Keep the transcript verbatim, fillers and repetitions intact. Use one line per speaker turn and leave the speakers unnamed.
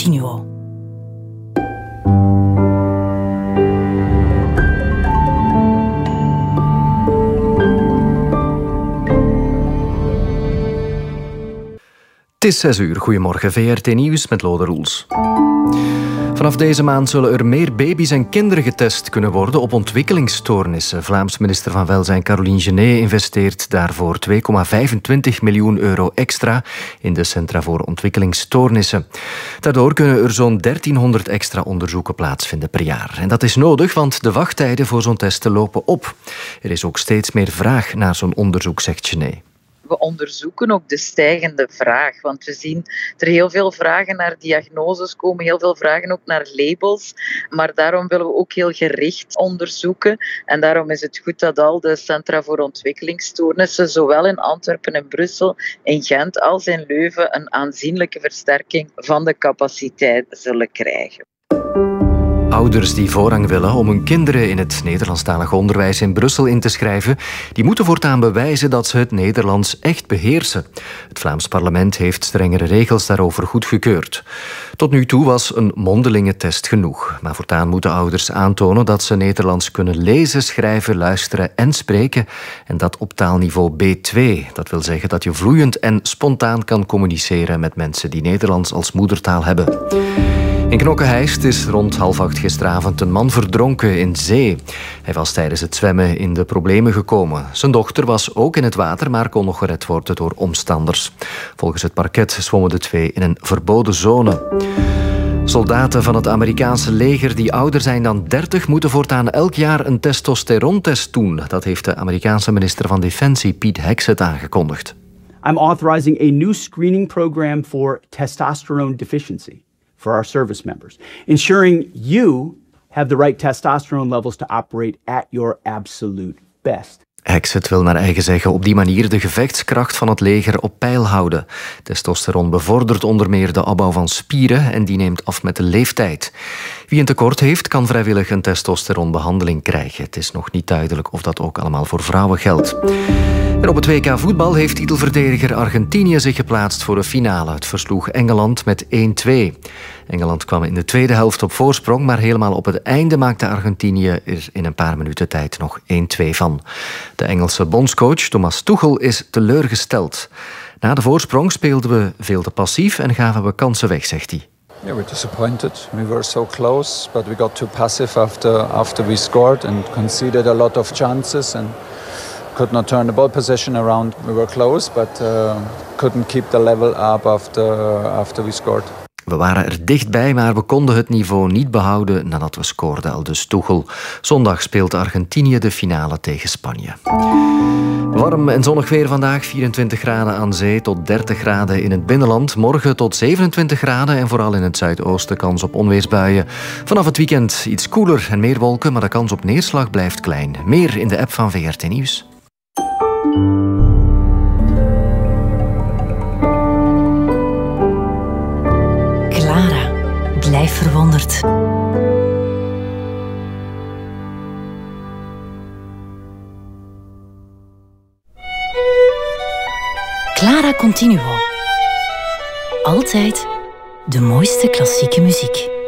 Continuo.
Het is zes uur. Goedemorgen, V R T Nieuws met Lode Roels. Vanaf deze maand zullen er meer baby's en kinderen getest kunnen worden op ontwikkelingsstoornissen. Vlaams minister van Welzijn Caroline Genet investeert daarvoor twee komma vijfentwintig miljoen euro extra in de Centra voor Ontwikkelingsstoornissen. Daardoor kunnen er zo'n dertienhonderd extra onderzoeken plaatsvinden per jaar. En dat is nodig, want de wachttijden voor zo'n testen lopen op. Er is ook steeds meer vraag naar zo'n onderzoek, zegt Genet.
We onderzoeken ook de stijgende vraag, want we zien er heel veel vragen naar diagnoses komen, heel veel vragen ook naar labels, maar daarom willen we ook heel gericht onderzoeken en daarom is het goed dat al de Centra voor Ontwikkelingsstoornissen, zowel in Antwerpen en Brussel, in Gent als in Leuven, een aanzienlijke versterking van de capaciteit zullen krijgen.
Ouders die voorrang willen om hun kinderen in het Nederlandstalig onderwijs in Brussel in te schrijven, die moeten voortaan bewijzen dat ze het Nederlands echt beheersen. Het Vlaams parlement heeft strengere regels daarover goedgekeurd. Tot nu toe was een mondelinge test genoeg. Maar voortaan moeten ouders aantonen dat ze Nederlands kunnen lezen, schrijven, luisteren en spreken. En dat op taalniveau B twee. Dat wil zeggen dat je vloeiend en spontaan kan communiceren met mensen die Nederlands als moedertaal hebben. In Knokke-Heist is rond half acht gisteravond een man verdronken in zee. Hij was tijdens het zwemmen in de problemen gekomen. Zijn dochter was ook in het water, maar kon nog gered worden door omstanders. Volgens het parket zwommen de twee in een verboden zone. Soldaten van het Amerikaanse leger die ouder zijn dan dertig moeten voortaan elk jaar een testosterontest doen. Dat heeft de Amerikaanse minister van Defensie Pete Hegseth aangekondigd.
I'm authorizing a new screening program for testosterone deficiency for our service members, ensuring you have the right testosterone levels to operate at your absolute best.
Hegseth wil naar eigen zeggen op die manier de gevechtskracht van het leger op peil houden. Testosteron bevordert onder meer de opbouw van spieren en die neemt af met de leeftijd. Wie een tekort heeft, kan vrijwillig een testosteronbehandeling krijgen. Het is nog niet duidelijk of dat ook allemaal voor vrouwen geldt. En op het W K voetbal heeft titelverdediger Argentinië zich geplaatst voor de finale. Het versloeg Engeland met één twee. Engeland kwam in de tweede helft op voorsprong, maar helemaal op het einde maakte Argentinië er in een paar minuten tijd nog één twee van. De Engelse bondscoach Thomas Tuchel is teleurgesteld. Na de voorsprong speelden we veel te passief en gaven we kansen weg, zegt hij.
Yeah, we're disappointed. We were so close, but we got too passive after after we scored and conceded a lot of chances and could not turn the ball possession around. We were close, but uh, couldn't keep the level up after after we scored.
We waren er dichtbij, maar we konden het niveau niet behouden nadat we scoorden, aldus Tuchel. Zondag speelt Argentinië de finale tegen Spanje. Warm en zonnig weer vandaag, vierentwintig graden aan zee tot dertig graden in het binnenland. Morgen tot zevenentwintig graden en vooral in het zuidoosten kans op onweersbuien. Vanaf het weekend iets koeler en meer wolken, maar de kans op neerslag blijft klein. Meer in de app van V R T Nieuws.
Clara, blijf verwonderd. Clara Continuo. Altijd de mooiste klassieke muziek.